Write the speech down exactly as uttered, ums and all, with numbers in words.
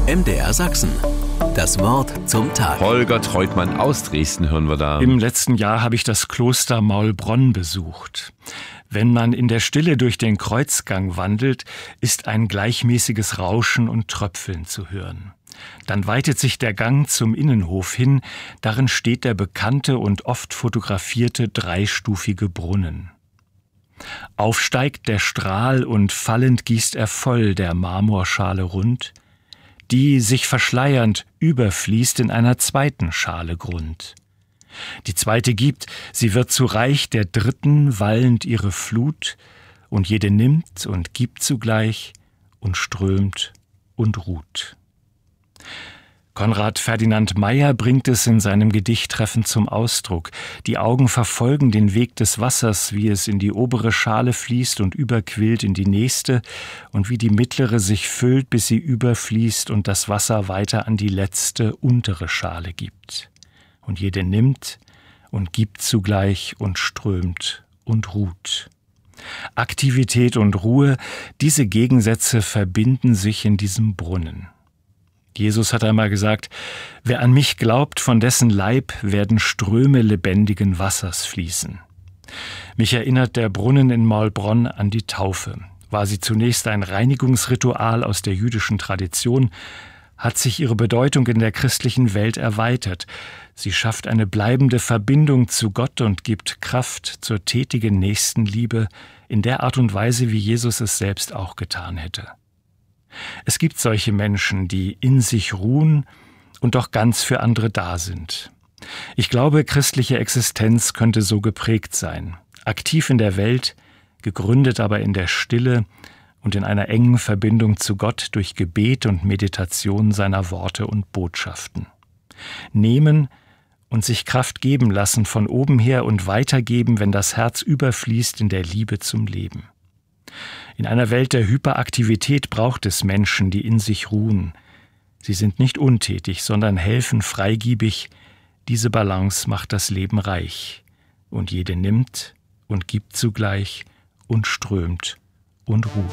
M D R Sachsen. Das Wort zum Tag. Holger Treutmann aus Dresden hören wir da. Im letzten Jahr habe ich das Kloster Maulbronn besucht. Wenn man in der Stille durch den Kreuzgang wandelt, ist ein gleichmäßiges Rauschen und Tröpfeln zu hören. Dann weitet sich der Gang zum Innenhof hin, darin steht der bekannte und oft fotografierte dreistufige Brunnen. Aufsteigt der Strahl und fallend gießt er voll der Marmorschale rund, die, sich verschleiernd, überfließt in einer zweiten Schale Grund. Die zweite gibt, sie wird zu Reich der dritten wallend ihre Flut, und jede nimmt und gibt zugleich und strömt und ruht. Konrad Ferdinand Meyer bringt es in seinem Gedicht treffend zum Ausdruck. Die Augen verfolgen den Weg des Wassers, wie es in die obere Schale fließt und überquillt in die nächste, und wie die mittlere sich füllt, bis sie überfließt und das Wasser weiter an die letzte, untere Schale gibt. Und jede nimmt und gibt zugleich und strömt und ruht. Aktivität und Ruhe, diese Gegensätze verbinden sich in diesem Brunnen. Jesus hat einmal gesagt, wer an mich glaubt, von dessen Leib werden Ströme lebendigen Wassers fließen. Mich erinnert der Brunnen in Maulbronn an die Taufe. War sie zunächst ein Reinigungsritual aus der jüdischen Tradition, hat sich ihre Bedeutung in der christlichen Welt erweitert. Sie schafft eine bleibende Verbindung zu Gott und gibt Kraft zur tätigen Nächstenliebe in der Art und Weise, wie Jesus es selbst auch getan hätte. Es gibt solche Menschen, die in sich ruhen und doch ganz für andere da sind. Ich glaube, christliche Existenz könnte so geprägt sein. Aktiv in der Welt, gegründet aber in der Stille und in einer engen Verbindung zu Gott durch Gebet und Meditation seiner Worte und Botschaften. Nehmen und sich Kraft geben lassen von oben her und weitergeben, wenn das Herz überfließt in der Liebe zum Leben. In einer Welt der Hyperaktivität braucht es Menschen, die in sich ruhen. Sie sind nicht untätig, sondern helfen freigebig. Diese Balance macht das Leben reich. Und jede nimmt und gibt zugleich und strömt und ruht.